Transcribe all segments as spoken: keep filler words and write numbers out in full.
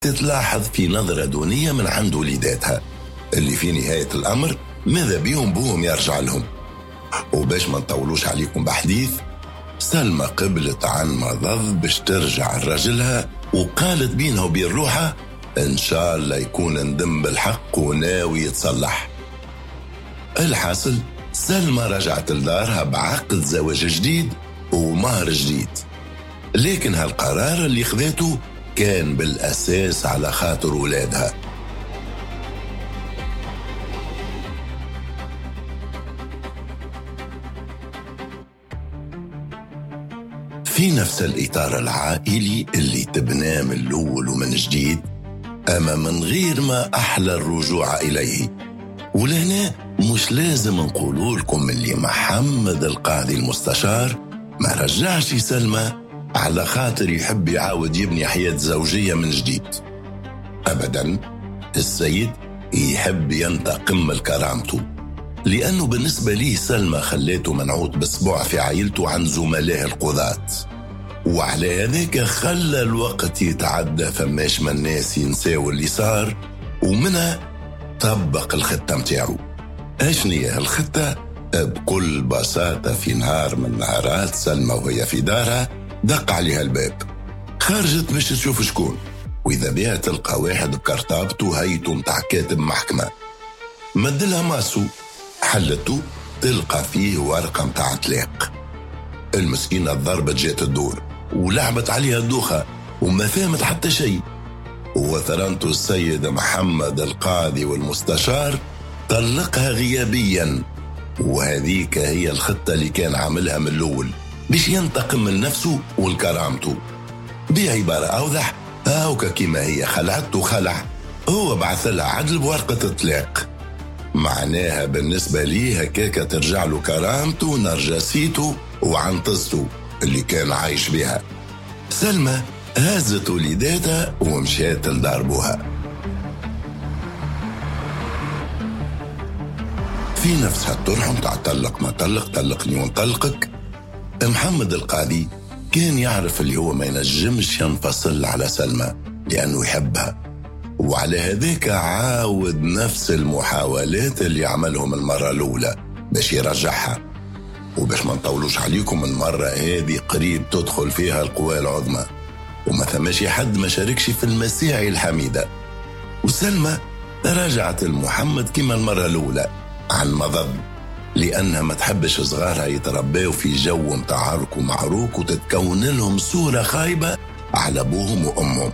تتلاحظ في نظرة دونية من عند وليداتها اللي في نهاية الأمر ماذا بيهم بوهم يرجع لهم. وباش ما نطولوش عليكم بحديث، سلمى قبلت عن مضض باش ترجع لرجلها، وقالت بينها وبين روحها إن شاء الله يكون ندم بالحق وناوي يتصلح. الحاصل سلمى رجعت لدارها بعقد زواج جديد ومهر جديد، لكن هالقرار اللي خذته كان بالأساس على خاطر ولادها. في نفس الإطار العائلي اللي تبناه من الأول ومن جديد، أما من غير ما أحلى الرجوع إليه. ولهنا مش لازم نقول لكم اللي محمد القاضي المستشار ما رجعش سلمى على خاطر يحب يعاود يبني حياة زوجية من جديد. أبدا، السيد يحب ينتقم من كرامته، لأنه بالنسبة ليه سلمى خليته منعوت بسبوع في عائلته عن زملائه القضاة، وعلى هذاك خلى الوقت يتعدى فماش من الناس ينساو اللي صار، ومنها طبق الخطة متاعه. أشنية الخطة؟ بكل بساطة في نهار من نهارات سلمى وهي في دارها دق عليها الباب، خرجت باش تشوف شكون، وإذا بها تلقى واحد بكرطابته هيته متاع كاتب محكمة. مدلها ماسو، حلته تلقى فيه ورقة متاع طلاق. المسكينة ضربت جات الدور ولعبت عليها الدوخة وما فهمت حتى شيء، وثرنته السيد محمد القاضي والمستشار طلقها غيابيا. وهذيك هي الخطة اللي كان عاملها من الأول باش ينتقم من نفسه والكرامته. بعبارة أوضح، هاوكا كيما هي خلعته خلع، هو بعث لها عدل بورقة الطلاق، معناها بالنسبة ليه هكاكا ترجع له كرامته ونرجسيته وعنطسته اللي كان عايش بها. سلمى هزت وليداتها ومشات لداربوها. في نفسها الطرح متاع طلق ما طلق طلقني ونطلقك، محمد القاضي كان يعرف اللي هو ما ينجمش ينفصل على سلمى لأنه يحبها، وعلى هذاك عاود نفس المحاولات اللي عملهم المرة الأولى باش يرجعها. وباش ما نطولوش عليكم، المرة هذه قريب تدخل فيها القوى العظمى، وما ثماشي حد ما شاركش في المساعي الحميدة. وسلمى رجعت المحمد كما المرة الأولى عن مضض، لأنها ما تحبش صغارها يتربوا في جو متاع عرك ومعروك وتتكون لهم صورة خايبة على أبوهم وأمهم.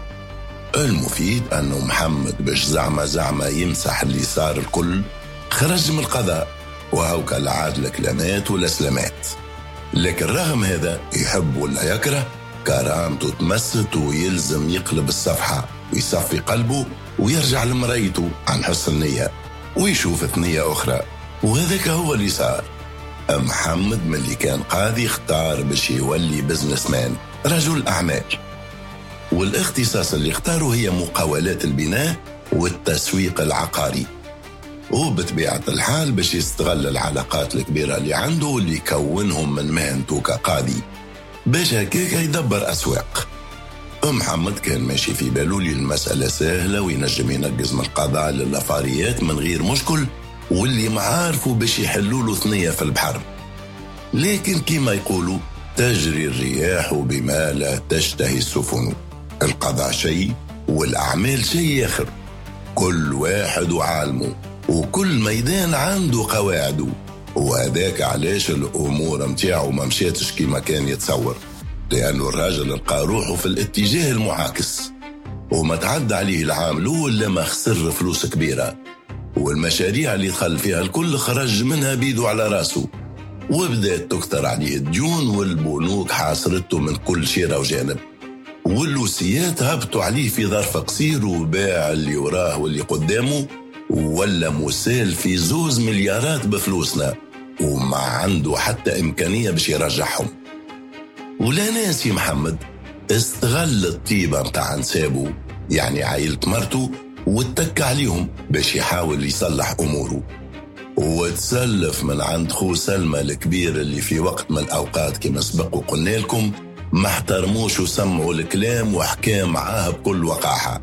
المفيد أنه محمد باش زعمة زعمة يمسح اللي صار الكل خرج من القضاء، وهو كالعادة الكلامات والأسلامات. لكن رغم هذا يحب ولا يكره كرامته تمست، ويلزم يقلب الصفحة ويصفي قلبه ويرجع لمرايته عن حسن نية ويشوف ثنية أخرى. وهذاك هو اللي صار. محمد من اللي كان قاضي اختار باش يولي بزنس مان، رجل أعمال، والاختصاص اللي اختاره هي مقاولات البناء والتسويق العقاري. وبطبيعة الحال باش يستغل العلاقات الكبيرة اللي عنده واللي كونهم من مهنته كقاضي باش هكاك يدبر أسواق. محمد كان ماشي في باله لي المسألة سهلة وينجم ينقز من القضاء للافاريات من غير مشكل، واللي معارفه باش يحلوا له ثنية في البحر. لكن كما يقولوا تجري الرياح بما لا تشتهي السفن، القضاء شيء والأعمال شيء آخر، كل واحد وعالمه وكل ميدان عنده قواعده. وهذاك علاش الأمور متاعه ما مشيتش كما كان يتصور، لأنه الراجل لقى روحه في الاتجاه المعاكس، وما تعدى عليه العام الأول لما خسر فلوس كبيرة، والمشاريع اللي دخل فيها الكل خرج منها بيدو على راسه، وبدأت تكتر عليه الديون والبنوك حاصرته من كل شيرة وجانب، واللوسيات هبطوا عليه في ظرف قصير، وباع اللي وراه واللي قدامه ولا مسال في زوز مليارات بفلوسنا، وما عنده حتى إمكانية باش يرجعهم. ولا ناسي محمد استغل الطيبة متاع نسابه يعني عائلة مرته واتك عليهم باش يحاول يصلح أموره، وتسلف من عند خو سلمى الكبير اللي في وقت من الأوقات كما سبق وقلنا لكم ما احترموش وسمعوا الكلام وحكى معاه بكل وقاحة.